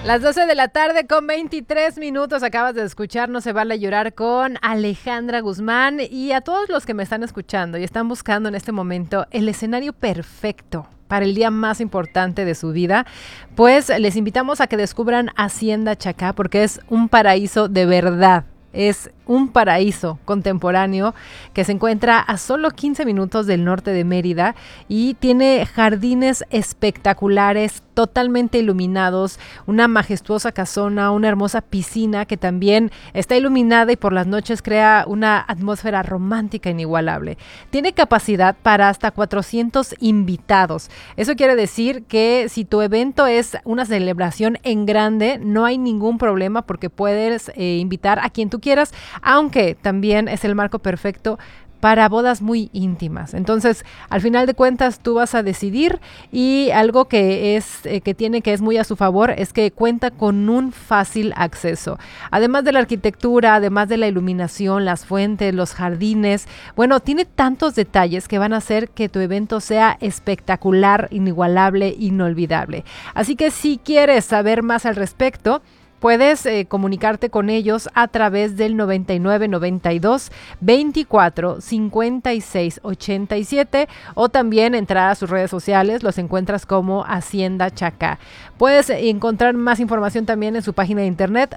Las 12 de la tarde con 23 minutos. Acabas de escuchar No se vale llorar con Alejandra Guzmán. Y a todos los que me están escuchando y están buscando en este momento el escenario perfecto para el día más importante de su vida, pues les invitamos a que descubran Hacienda Chacá, porque es un paraíso de verdad. Es un paraíso contemporáneo que se encuentra a solo 15 minutos del norte de Mérida y tiene jardines espectaculares, totalmente iluminados, una majestuosa casona, una hermosa piscina que también está iluminada y por las noches crea una atmósfera romántica inigualable. Tiene capacidad para hasta 400 invitados. Eso quiere decir que si tu evento es una celebración en grande, no hay ningún problema porque puedes invitar a quien tú quieras, aunque también es el marco perfecto para bodas muy íntimas. Entonces, al final de cuentas, tú vas a decidir, y algo que es muy a su favor es que cuenta con un fácil acceso. Además de la arquitectura, además de la iluminación, las fuentes, los jardines, bueno, tiene tantos detalles que van a hacer que tu evento sea espectacular, inigualable, inolvidable. Así que si quieres saber más al respecto, puedes comunicarte con ellos a través del 99 92 24 56 87 o también entrar a sus redes sociales. Los encuentras como Hacienda Chacá. Puedes encontrar más información también en su página de internet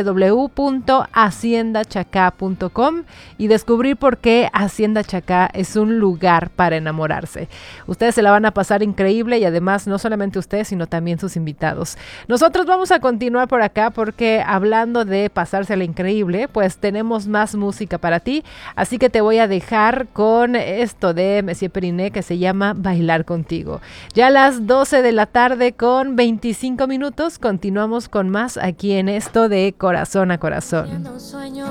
www.haciendachacá.com y descubrir por qué Hacienda Chacá es un lugar para enamorarse. Ustedes se la van a pasar increíble y además no solamente ustedes, sino también sus invitados. Nosotros vamos a continuar por acá porque hablando de pasársela increíble, pues tenemos más música para ti, así que te voy a dejar con esto de Messier Periné que se llama Bailar Contigo. Ya a las 12 de la tarde con 25 minutos continuamos con más aquí en esto de Corazón a Corazón. Un sueño